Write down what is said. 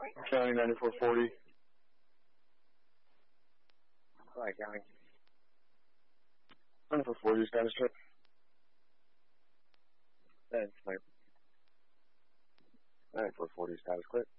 County 9440. Hi, County. 9440 status check. Thanks, mate. 9440 status click.